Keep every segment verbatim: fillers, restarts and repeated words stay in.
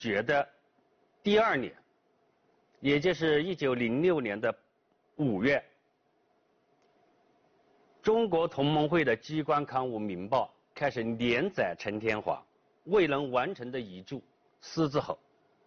决的第二年，也就是一九零六年的五月，中国同盟会的机关刊物《民报》开始连载陈天华未能完成的遗著《狮子吼》，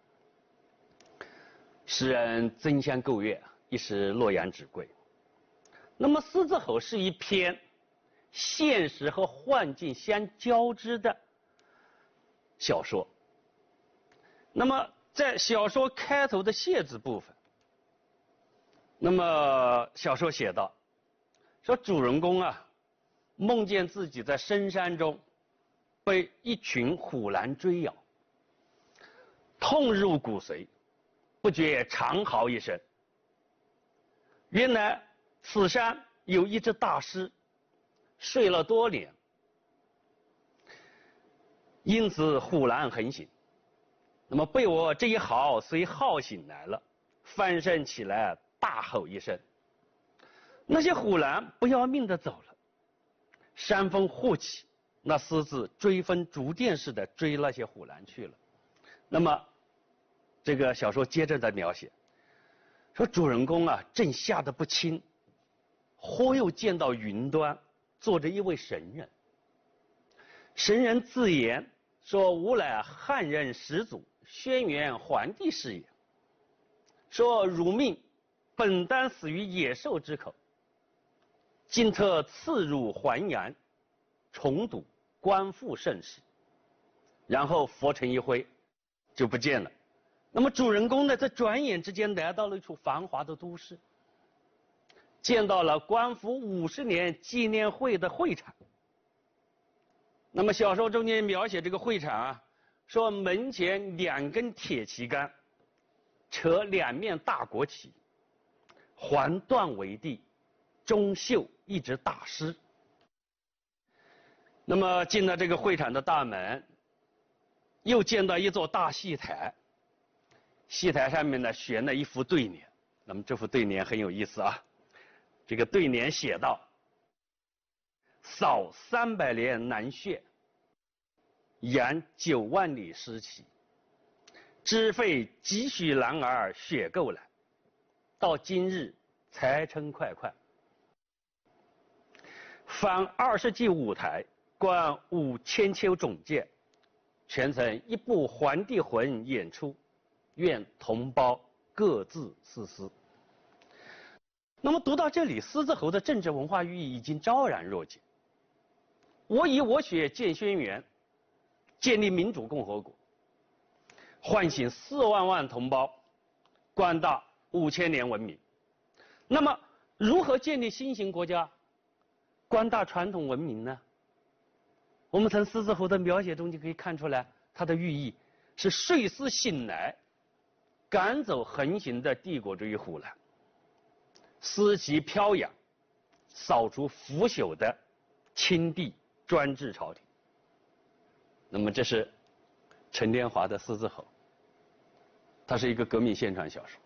使人争相购阅，一时洛阳纸贵。那么《狮子吼》是一篇现实和幻境相交织的小说。那么在小说开头的谢字部分，那么小说写道，说主人公啊梦见自己在深山中被一群虎狼追咬，痛入骨髓，不觉长嚎一声。原来此山有一只大狮，睡了多年，因此虎狼横行。那么被我这一嚎，虽号醒来了，翻身起来大吼一声，那些虎狼不要命的走了。山风忽起，那狮子追风逐电似的追那些虎狼去了。那么这个小说接着的描写，说主人公啊正吓得不轻，忽又见到云端坐着一位神人。神人自言说：“吾乃汉人始祖，轩辕黄帝是也。说汝命本当死于野兽之口，今特赐汝还阳，重睹官复盛世。”然后佛尘一挥，就不见了。那么主人公呢，在转眼之间来到了一处繁华的都市，见到了官复五十年纪念会的会场。那么小说中间描写这个会场啊，说门前两根铁旗杆，扯两面大国旗，环段为地，中绣一只大狮。那么进了这个会场的大门，又见到一座大戏台，戏台上面呢悬了一副对联。那么这副对联很有意思啊，这个对联写道：扫三百年南血，扬九万里尸旗。知费几许男儿血够来，到今日才称快快。翻二十骑舞台，观五千秋种剑，全程一部黄帝魂演出，愿同胞各自思思。那么读到这里，狮子吼的政治文化寓意已经昭然若揭。我以我血建轩辕，建立民主共和国，唤醒四万万同胞，广大五千年文明。那么如何建立新型国家，广大传统文明呢？我们从狮子吼的描写中就可以看出来，它的寓意是睡狮醒来，赶走横行的帝国主义虎狼，狮旗飘扬，扫除腐朽的清帝专制朝廷。那么这是陈天华的《狮子吼》，它是一个革命宣传小说。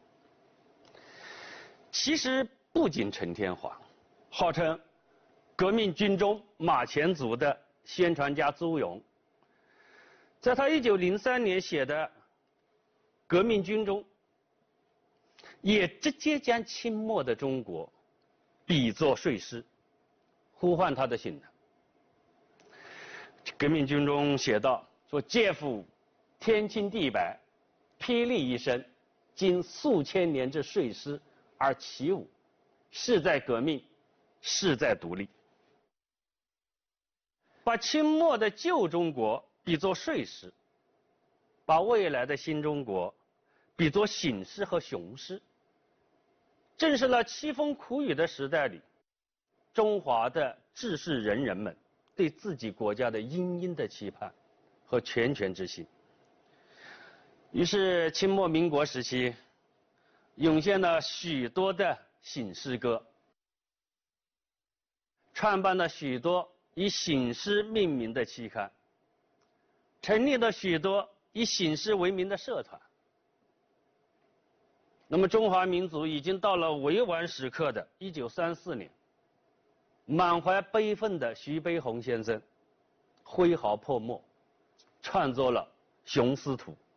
其实不仅陈天华，号称革命军中马前卒的宣传家朱永，在他一九零三年写的《革命军中》，也直接将清末的中国比作睡狮，呼唤他的醒来。革命军中写道说：“介乎天清地白，霹雳一声，经数千年之睡狮而起舞，势在革命，势在独立。”把清末的旧中国比作睡狮，把未来的新中国比作醒狮和雄狮。正是那凄风苦雨的时代里，中华的志士仁人们对自己国家的殷殷的期盼和拳拳之心。于是清末民国时期涌现了许多的醒狮歌，创办了许多以醒狮命名的期刊，成立了许多以醒狮为名的社团。那么中华民族已经到了危亡时刻的一九三四年，满怀悲愤的徐悲鸿先生挥毫泼墨，创作了《雄狮图》。